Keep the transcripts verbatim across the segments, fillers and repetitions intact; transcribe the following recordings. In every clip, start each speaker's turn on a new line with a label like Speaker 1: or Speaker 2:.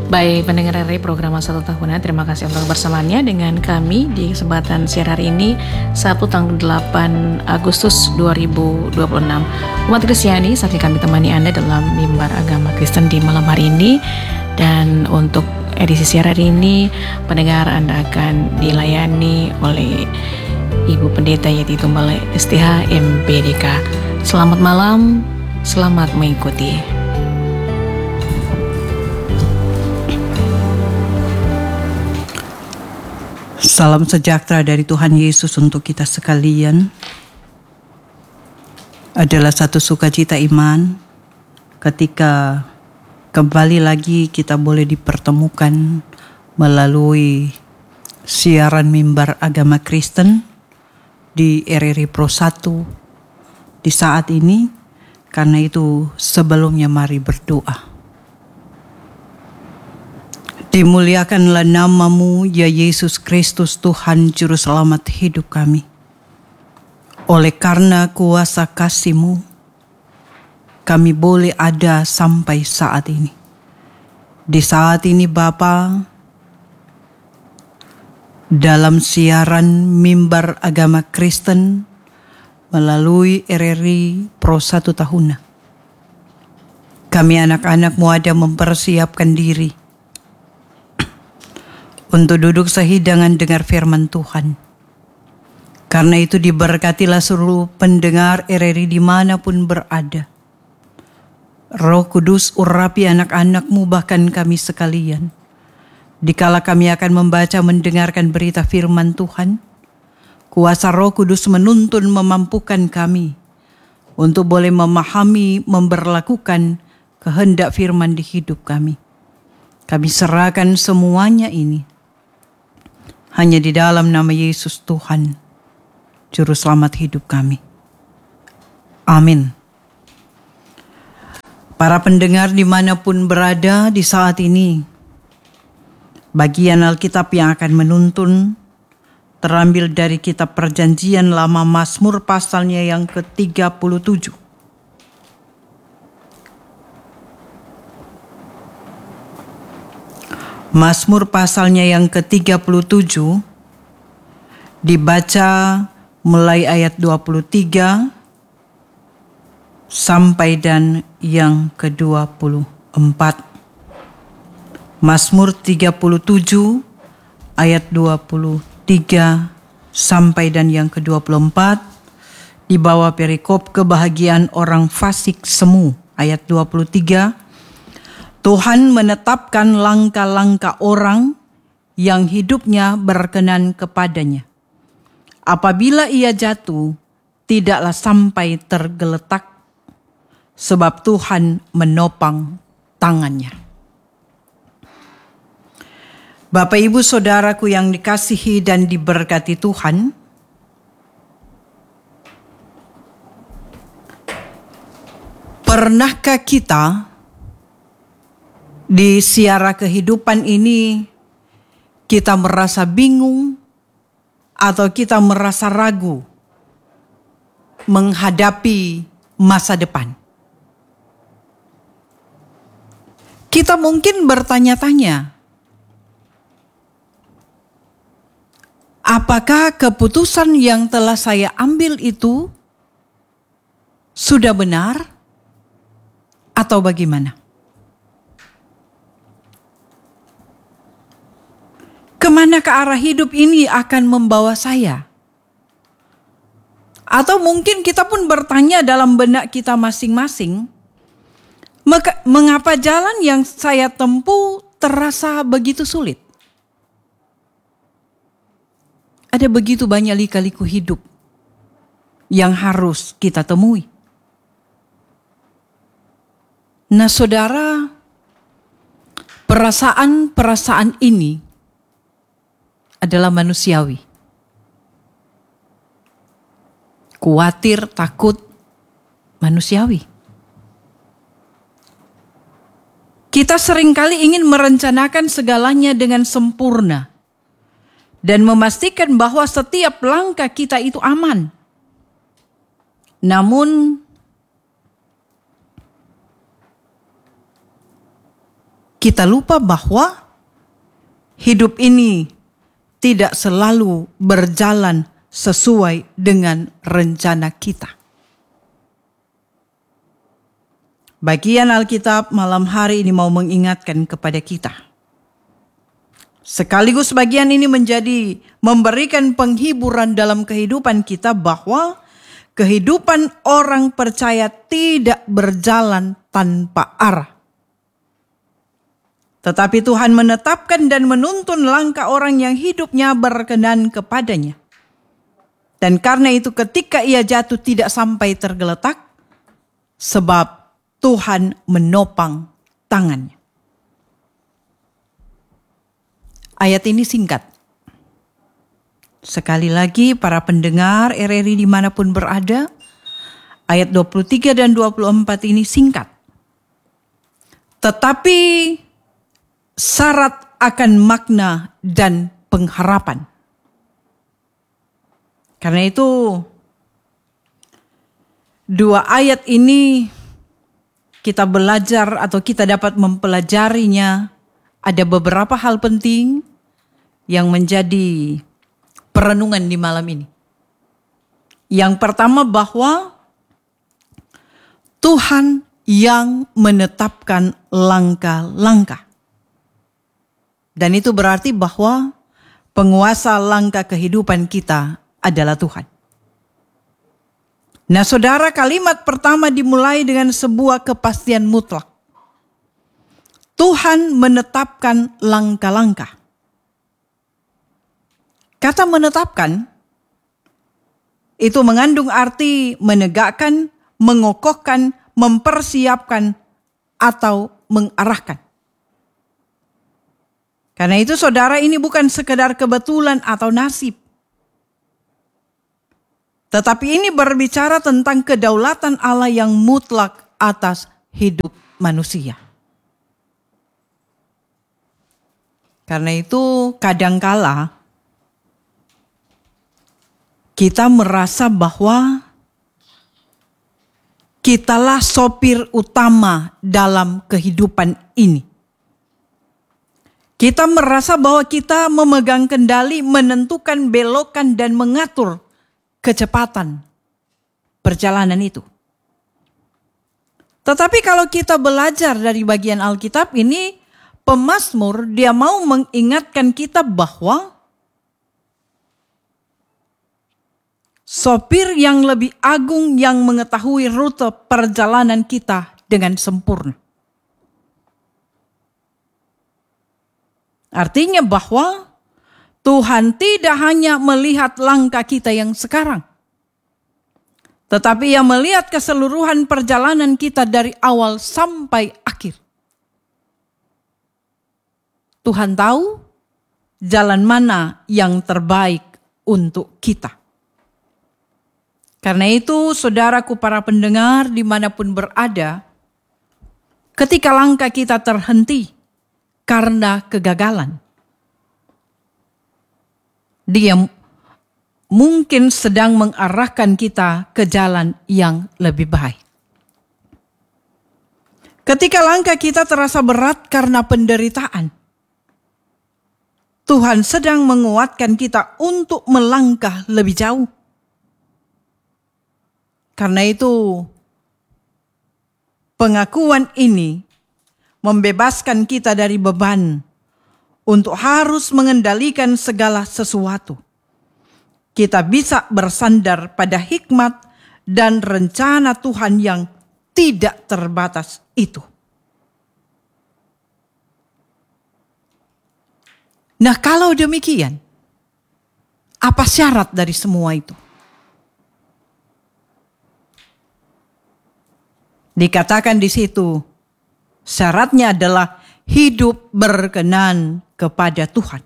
Speaker 1: Baik pendengar R R I program Satu Tahunan, terima kasih untuk kebersamaannya dengan kami di kesempatan siaran hari ini Sabtu tanggal delapan Agustus dua ribu dua puluh enam. Umat Kristiani, saatnya kami temani Anda dalam mimbar agama Kristen di malam hari ini. Dan untuk edisi siaran hari ini, pendengar Anda akan dilayani oleh Ibu Pendeta Yeti Tumbal S T H M P D K. Selamat malam, selamat mengikuti.
Speaker 2: Salam sejahtera dari Tuhan Yesus untuk kita sekalian. Adalah satu sukacita iman ketika kembali lagi kita boleh dipertemukan melalui siaran mimbar agama Kristen di R R I Pro satu di saat ini. Karena itu sebelumnya mari berdoa. Dimuliakanlah namamu ya Yesus Kristus, Tuhan Juru Selamat hidup kami. Oleh karena kuasa kasih-Mu, kami boleh ada sampai saat ini. Di saat ini Bapa, dalam siaran mimbar agama Kristen melalui R R I Pro satu Tahunan, kami anak-anak-Mu ada mempersiapkan diri untuk duduk sehidangan dengar firman Tuhan. Karena itu diberkatilah seluruh pendengar R R I dimanapun berada. Roh Kudus urapi anak-anak-Mu bahkan kami sekalian. Dikala kami akan membaca mendengarkan berita firman Tuhan, kuasa Roh Kudus menuntun memampukan kami untuk boleh memahami, memberlakukan kehendak firman di hidup kami. Kami serahkan semuanya ini hanya di dalam nama Yesus Tuhan, Juru Selamat hidup kami. Amin. Para pendengar dimanapun berada di saat ini, bagian Alkitab yang akan menuntun terambil dari kitab Perjanjian Lama Mazmur pasalnya yang ke tiga puluh tujuh. Mazmur pasalnya yang ke tiga puluh tujuh dibaca mulai ayat dua puluh tiga sampai dan yang ke dua puluh empat. Mazmur tiga puluh tujuh ayat dua puluh tiga sampai dan yang ke dua puluh empat, di bawah perikop kebahagiaan orang fasik semu ayat dua puluh tiga. Tuhan menetapkan langkah-langkah orang yang hidupnya berkenan kepadanya. Apabila ia jatuh, tidaklah sampai tergeletak, sebab Tuhan menopang tangannya. Bapak Ibu Saudaraku yang dikasihi dan diberkati Tuhan, pernahkah kita di siara kehidupan ini kita merasa bingung atau kita merasa ragu menghadapi masa depan? Kita mungkin bertanya-tanya, apakah keputusan yang telah saya ambil itu sudah benar atau bagaimana? Kemana ke arah hidup ini akan membawa saya? Atau mungkin kita pun bertanya dalam benak kita masing-masing, mengapa jalan yang saya tempuh terasa begitu sulit? Ada begitu banyak lika-liku hidup yang harus kita temui. Nah saudara, perasaan-perasaan ini adalah manusiawi. Khawatir, takut, manusiawi. Kita seringkali ingin merencanakan segalanya dengan sempurna dan memastikan bahwa setiap langkah kita itu aman. Namun kita lupa bahwa hidup ini tidak selalu berjalan sesuai dengan rencana kita. Bagian Alkitab malam hari ini mau mengingatkan kepada kita. Sekaligus bagian ini menjadi memberikan penghiburan dalam kehidupan kita bahwa kehidupan orang percaya tidak berjalan tanpa arah. Tetapi Tuhan menetapkan dan menuntun langkah orang yang hidupnya berkenan kepadanya. Dan karena itu ketika ia jatuh tidak sampai tergeletak, sebab Tuhan menopang tangannya. Ayat ini singkat. Sekali lagi para pendengar R R I dimanapun berada, ayat dua puluh tiga dan dua puluh empat ini singkat. Tetapi syarat akan makna dan pengharapan. Karena itu dua ayat ini kita belajar atau kita dapat mempelajarinya, ada beberapa hal penting yang menjadi perenungan di malam ini. Yang pertama bahwa Tuhan yang menetapkan langkah-langkah. Dan itu berarti bahwa penguasa langkah kehidupan kita adalah Tuhan. Nah saudara, kalimat pertama dimulai dengan sebuah kepastian mutlak. Tuhan menetapkan langkah-langkah. Kata menetapkan itu mengandung arti menegakkan, mengokohkan, mempersiapkan, atau mengarahkan. Karena itu saudara, ini bukan sekedar kebetulan atau nasib. Tetapi ini berbicara tentang kedaulatan Allah yang mutlak atas hidup manusia. Karena itu kadangkala kita merasa bahwa kitalah sopir utama dalam kehidupan ini. Kita merasa bahwa kita memegang kendali, menentukan, belokan, dan mengatur kecepatan perjalanan itu. Tetapi kalau kita belajar dari bagian Alkitab ini, pemazmur dia mau mengingatkan kita bahwa sopir yang lebih agung yang mengetahui rute perjalanan kita dengan sempurna. Artinya bahwa Tuhan tidak hanya melihat langkah kita yang sekarang, tetapi Ia melihat keseluruhan perjalanan kita dari awal sampai akhir. Tuhan tahu jalan mana yang terbaik untuk kita. Karena itu saudaraku para pendengar dimanapun berada, ketika langkah kita terhenti karena kegagalan, Dia mungkin sedang mengarahkan kita ke jalan yang lebih baik. Ketika langkah kita terasa berat karena penderitaan, Tuhan sedang menguatkan kita untuk melangkah lebih jauh. Karena itu, pengakuan ini membebaskan kita dari beban untuk harus mengendalikan segala sesuatu. Kita bisa bersandar pada hikmat dan rencana Tuhan yang tidak terbatas itu. Nah, kalau demikian, apa syarat dari semua itu? Dikatakan di situ, syaratnya adalah hidup berkenan kepada Tuhan.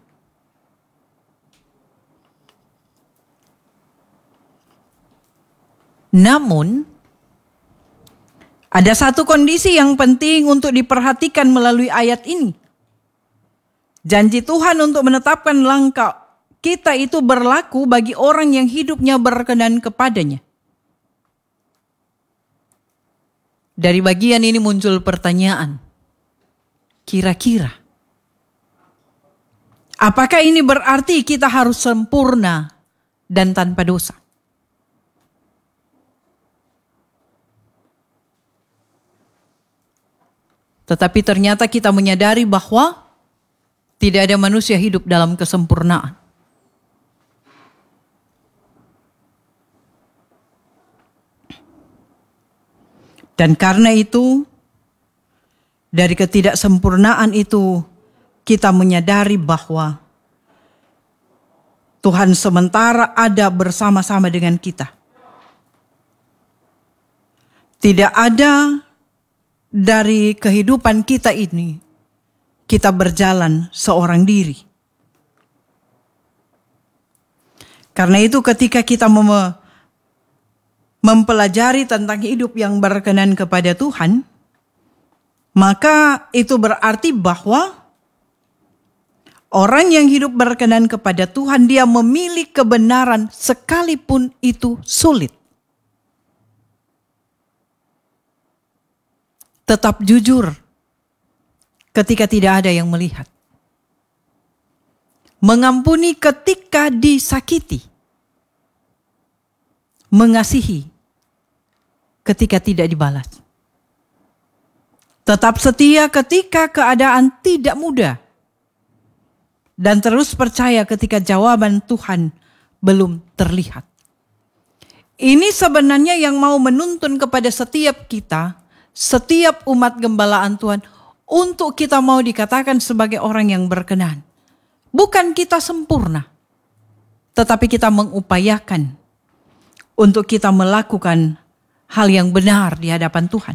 Speaker 2: Namun, ada satu kondisi yang penting untuk diperhatikan melalui ayat ini. Janji Tuhan untuk menetapkan langkah kita itu berlaku bagi orang yang hidupnya berkenan kepadanya. Dari bagian ini muncul pertanyaan. kira-kira. Apakah ini berarti kita harus sempurna dan tanpa dosa? Tetapi ternyata kita menyadari bahwa tidak ada manusia hidup dalam kesempurnaan. Dan karena itu, dari ketidaksempurnaan itu, kita menyadari bahwa Tuhan sementara ada bersama-sama dengan kita. Tidak ada dari kehidupan kita ini, kita berjalan seorang diri. Karena itu ketika kita mem- mempelajari tentang hidup yang berkenan kepada Tuhan, maka itu berarti bahwa orang yang hidup berkenan kepada Tuhan, dia memilih kebenaran sekalipun itu sulit. Tetap jujur ketika tidak ada yang melihat. Mengampuni ketika disakiti. Mengasihi ketika tidak dibalas. Tetap setia ketika keadaan tidak mudah. Dan terus percaya ketika jawaban Tuhan belum terlihat. Ini sebenarnya yang mau menuntun kepada setiap kita, setiap umat gembalaan Tuhan, untuk kita mau dikatakan sebagai orang yang berkenan. Bukan kita sempurna, tetapi kita mengupayakan untuk kita melakukan hal yang benar di hadapan Tuhan.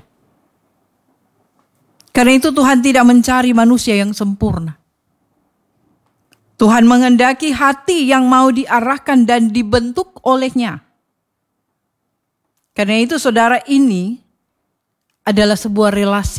Speaker 2: Karena itu Tuhan tidak mencari manusia yang sempurna. Tuhan menghendaki hati yang mau diarahkan dan dibentuk olehnya. Karena itu saudara, ini adalah sebuah relasi